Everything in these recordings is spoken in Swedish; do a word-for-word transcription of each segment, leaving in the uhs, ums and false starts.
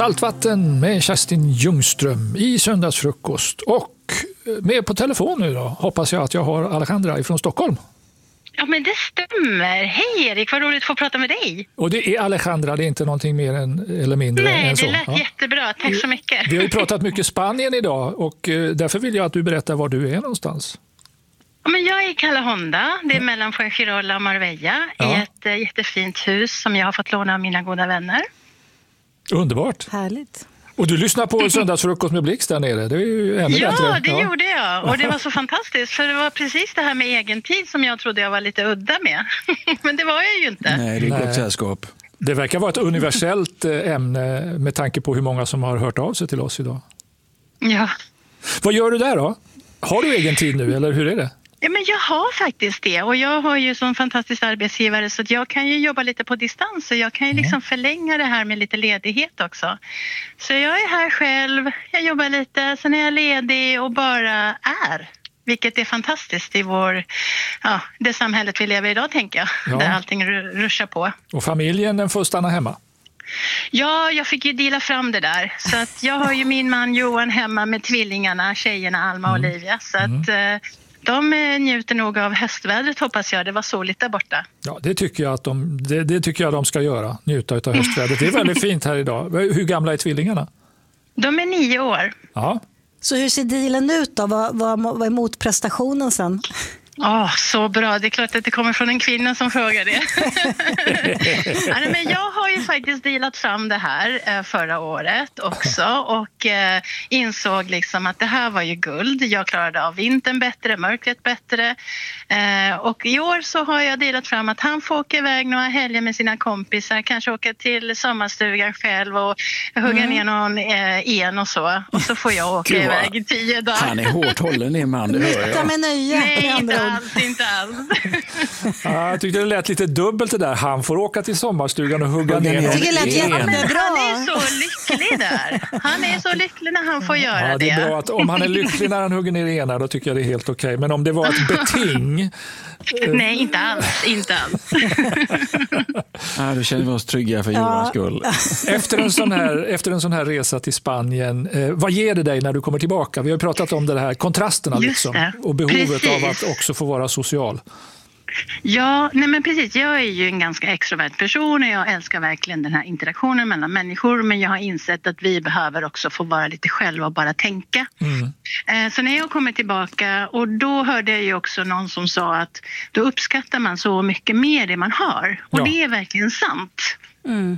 Saltvatten med Kerstin Ljungström i söndagsfrukost. Och med på telefon nu då hoppas jag att jag har Alejandra från Stockholm. Ja, men det stämmer. Hej Erik, vad roligt att få prata med dig. Och det är Alejandra, det är inte någonting mer än, eller mindre Nej, än så. Nej, det lät ja. jättebra. Tack så mycket. Vi har ju pratat mycket Spanien idag och därför vill jag att du berättar var du är någonstans. Ja, men jag är i Calahonda, det är mm. mellan Fuengirola och Marbella, ja. i ett äh, jättefint hus som jag har fått låna av mina goda vänner. Underbart. Härligt. Och du lyssnar på söndagsfrukost med Blixt där nere, det är ju ännu ja, bättre. Det ja, det gjorde jag och det var så fantastiskt för det var precis det här med egen tid som jag trodde jag var lite udda med. Men det var jag ju inte. Nej, det är gott sällskap. Det verkar vara ett universellt ämne med tanke på hur många som har hört av sig till oss idag. Ja. Vad gör du där då? Har du egen tid nu eller hur är det? Ja, men jag har faktiskt det och jag har ju sån fantastisk arbetsgivare så att jag kan ju jobba lite på distans och jag kan ju liksom mm. förlänga det här med lite ledighet också. Så jag är här själv, jag jobbar lite, sen är jag ledig och bara är. Vilket är fantastiskt i vår, ja, det samhället vi lever i idag tänker jag, ja. Där allting ruschar på. Och familjen den får stanna hemma? Ja, jag fick ju dela fram det där. Så att jag har ju min man Johan hemma med tvillingarna, tjejerna Alma och mm. Olivia. Så att mm. de njuter nog av höstvädret hoppas jag. Det var soligt där borta. Ja, det tycker jag att de, det, det tycker jag de ska göra. Njuta av höstvädret. Det är väldigt fint här idag. Hur gamla är tvillingarna? De är nio år. Ja. Så hur ser dealen ut då? Vad, vad, vad är motprestationen sen? Ja, oh, så bra. Det är klart att det kommer från en kvinna som frågar det. ja, men jag har ju faktiskt dealat fram det här eh, förra året också och eh, insåg liksom att det här var ju guld. Jag klarade av vintern bättre, mörkret bättre. Eh, och i år så har jag dealat fram att han får åka iväg några helger med sina kompisar. Kanske åka till sommarstugan själv och hugga mm. ner någon eh, en och så. Och så får jag åka iväg i tio dagar. Han är hårt hållen i man, det hör jag. Med nöje. Nej, inte alls, inte alls. Ja, jag tyckte det lät lite dubbelt det där. Han får åka till sommarstugan och hugga, hugga ner. Jag tycker det lät jättebra. Han är så lycklig där. Han är så lycklig när han får göra ja, det. Är det. bra att om han är lycklig när han hugger ner ena, då tycker jag det är helt okej. Men om det var ett beting... Nej, inte alls. Inte alls. Ja, då känner vi oss trygga för Johans skull. Efter en sån här, efter en sån här resa till Spanien, eh, vad ger det dig när du kommer tillbaka? Vi har pratat om det här, kontrasterna liksom, och behovet precis. Av att också få vara social. Ja, nej men precis. Jag är ju en ganska extrovert person och jag älskar verkligen den här interaktionen mellan människor. Men jag har insett att vi behöver också få vara lite själva och bara tänka. Mm. Så när jag kommer tillbaka och då hörde jag ju också någon som sa att då uppskattar man så mycket mer det man har. Och ja. Det är verkligen sant. Mm.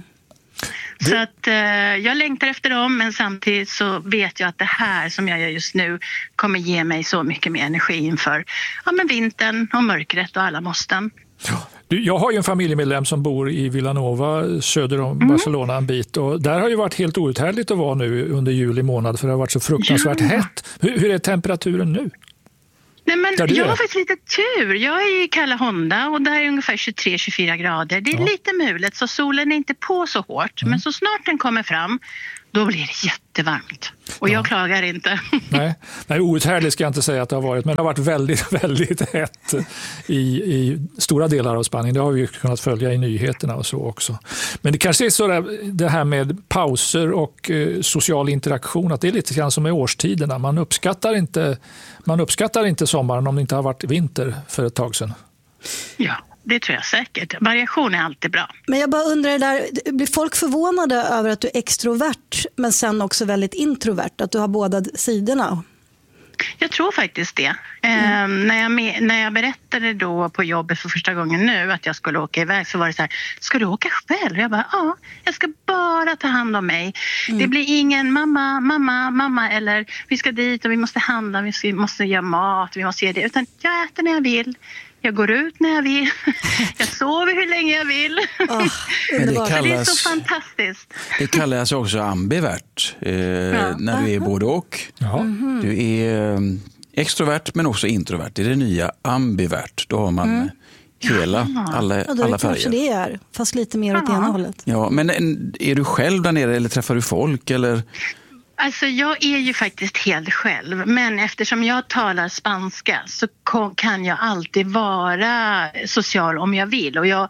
Så att eh, jag längtar efter dem men samtidigt så vet jag att det här som jag gör just nu kommer ge mig så mycket mer energi inför ja, men vintern och mörkret och alla måsten. Ja. Du, jag har ju en familjemedlem som bor i Vilanova söder om mm. Barcelona en bit och där har ju varit helt outhärdligt att vara nu under juli månad för det har varit så fruktansvärt ja. hett. Hur, hur är temperaturen nu? Nej, men jag har faktiskt lite tur. Jag är i Calahonda och där är ungefär tjugotre till tjugofyra grader. Det är ja. lite mulet så solen är inte på så hårt. Mm. Men så snart den kommer fram då blir det jättevarmt. Och ja. jag klagar inte. Nej, Nej outhärdligt ska jag inte säga att det har varit. Men det har varit väldigt, väldigt hett i, i stora delar av Spanien. Det har vi ju kunnat följa i nyheterna och så också. Men det kanske är så där, det här med pauser och eh, social interaktion. Att det är lite grann som med årstiderna. Man uppskattar inte, man uppskattar inte sommaren om det inte har varit vinter för ett tag sedan. Ja. Det tror jag säkert. Variation är alltid bra. Men jag bara undrar där, blir folk förvånade över att du är extrovert men sen också väldigt introvert? Att du har båda sidorna? Jag tror faktiskt det. Mm. Eh, när, jag med, när jag berättade då på jobbet för första gången nu att jag skulle åka iväg så var det så här, ska du åka själv? Jag bara, ja, jag ska bara ta hand om mig. Mm. Det blir ingen mamma, mamma, mamma eller vi ska dit och vi måste handla, vi ska, måste göra mat, vi måste göra det. Utan jag äter när jag vill. Jag går ut när jag vill. Jag sover hur länge jag vill. Oh, det, kallas, det är så fantastiskt. Det kallas också ambivert. Eh, ja. När du är både och. Mm-hmm. Du är extrovert men också introvert. Det är det nya ambivert. Då har man mm. hela, alla, ja, då alla färger. Kanske det är. Fast lite mer åt ja. ena hållet. Ja, men är du själv där nere eller träffar du folk eller... Alltså jag är ju faktiskt helt själv, men eftersom jag talar spanska så kan jag alltid vara social om jag vill och jag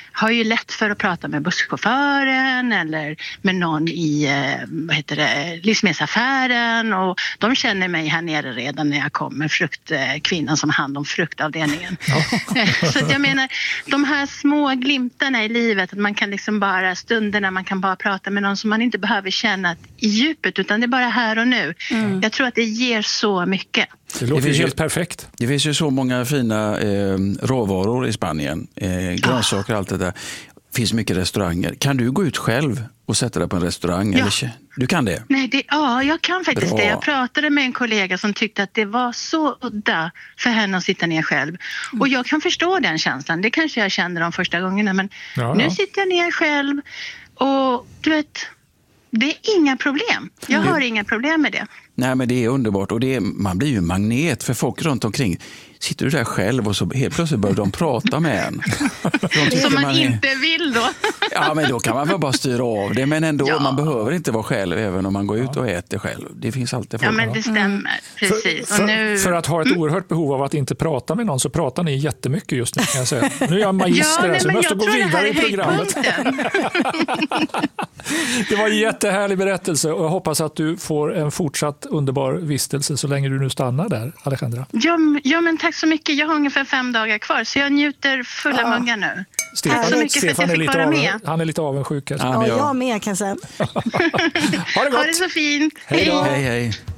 har ju lätt för att prata med busschauffören eller med någon i vad heter det, livsmedelsaffären, och de känner mig här nere redan när jag kommer, fruktkvinnan som har hand om fruktavdelningen. Ja. Så att jag menar, de här små glimtarna i livet, att man kan liksom bara stunderna man kan bara prata med någon som man inte behöver känna i djupet, utan det är bara här och nu. Mm. Jag tror att det ger så mycket. Det låter det helt ju, perfekt. Det finns ju så många fina eh, råvaror i Spanien. Eh, grönsaker och allt det där. Det finns mycket restauranger. Kan du gå ut själv och sätta dig på en restaurang? Ja. Eller? Du kan det? Nej, det, ja, jag kan faktiskt Bra. det. Jag pratade med en kollega som tyckte att det var så udda för henne att sitta ner själv. Och jag kan förstå den känslan. Det kanske jag kände de första gångerna. Men ja, nu ja. sitter jag ner själv och du vet, det är inga problem. Jag har inga problem med det. Nej, men det är underbart, och det är, man blir ju en magnet för folk runt omkring. Sitter du där själv och så helt plötsligt börjar de prata med en. Som man, man inte vill då. Ja, men då kan man väl bara styra av det. Men ändå, ja. man behöver inte vara själv även om man går ut och äter själv. Det finns alltid folk. Ja, men det stämmer. Precis. För, för, och nu... för att ha ett oerhört behov av att inte prata med någon så pratar ni jättemycket just nu, kan jag säga. Nu är jag magister, ja, nej, så jag måste jag gå vidare i programmet. Det var en jättehärlig berättelse och jag hoppas att du får en fortsatt underbar vistelse så länge du nu stannar där, Alejandra. Ja, ja, men tack så mycket. Jag har ungefär fem dagar kvar så jag njuter fulla ja. muggar nu. Stefan, tack så mycket Stefan för att jag fick vara av, med. Han är lite avundsjuk. Ja, jag med kan jag säga. Ha det gott. Ha det så fint. Hej då. Hej, hej.